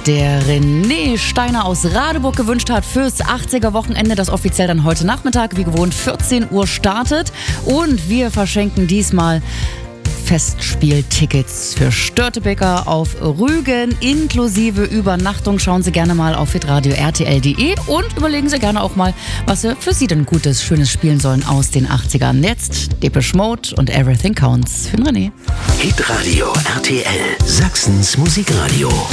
der René Steiner aus Radeburg gewünscht hat fürs 80er-Wochenende, das offiziell dann heute Nachmittag, wie gewohnt, 14 Uhr startet. Und wir verschenken diesmal Festspieltickets für Störtebeker auf Rügen inklusive Übernachtung. Schauen Sie gerne mal auf hitradio rtl.de und überlegen Sie gerne auch mal, was wir für Sie denn Gutes, Schönes spielen sollen aus den 80ern. Jetzt Depeche Mode und Everything Counts für den René. Hitradio RTL, Sachsens Musikradio.